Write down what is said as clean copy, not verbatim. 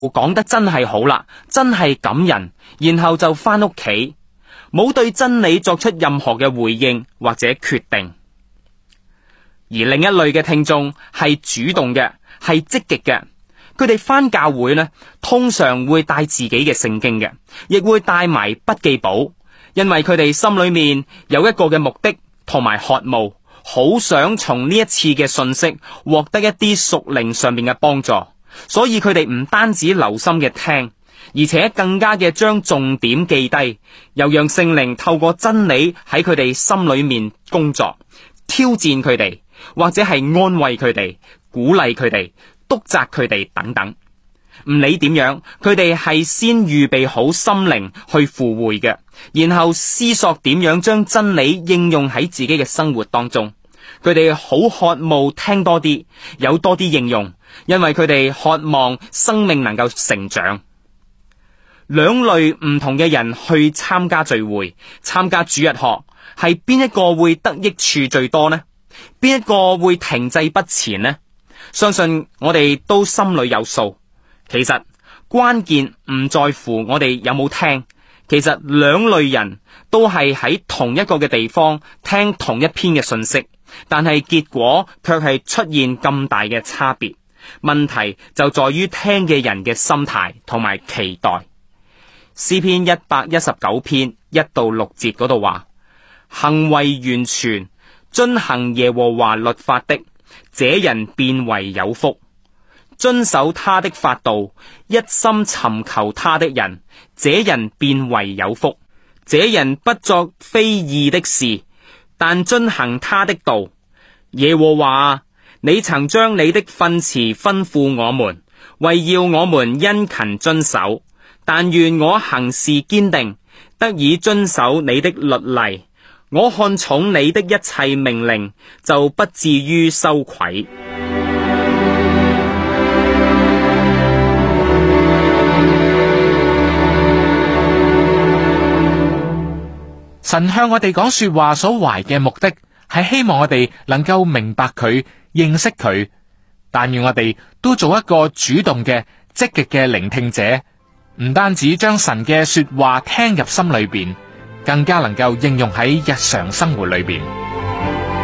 講得真係好啦，真係感人，然後就翻屋企，冇對真理作出任何嘅回應或者決定。而另一類嘅聽眾係主動嘅，係積極嘅，佢哋翻教會呢，通常會帶自己嘅聖經嘅，亦會帶埋筆記簿，因為佢哋心裏面有一個嘅目的同埋渴慕，好想從呢一次嘅信息獲得一啲屬靈上面嘅幫助，所以佢哋唔單止留心嘅聽，而且更加嘅將重點記低，又讓聖靈透過真理喺佢哋心裏面工作，挑戰佢哋，或者係安慰佢哋，鼓勵佢哋，督責佢哋等等。唔理點樣，佢哋係先預備好心靈去赴會嘅，然後思索點樣將真理應用喺自己嘅生活當中。佢哋好渴慕聽多啲，有多啲應用，因為佢哋渴望生命能夠成長。兩類唔同嘅人去參加聚會，參加主日學，係邊一個會得益處最多呢？邊一個會停滯不前呢？相信我哋都心裏有數。其實關鍵唔在乎我哋有冇聽，其實兩類人都係喺同一個嘅地方聽同一篇嘅信息，但係結果卻係出現咁大嘅差別。問題就在於聽嘅人嘅心態同埋期待。詩篇119篇1到6節嗰度話：行為完全，遵行耶和華律法的，這人便為有福。遵守他的法度，一心尋求他的人，這人便為有福。這人不作非義的事，但遵行他的道。耶和華，你曾將你的訓詞吩咐我們，為要我們殷勤遵守。但願我行事堅定，得以遵守你的律例。我看重你的一切命令，就不至於羞愧。 神向我哋講說話所懷嘅目的，係希望我哋能夠明白佢、認識佢。但願我哋都做一個主動嘅、積極嘅聆聽者，唔單止將神嘅說話聽入心裏邊，更加能夠應用喺日常生活裏邊。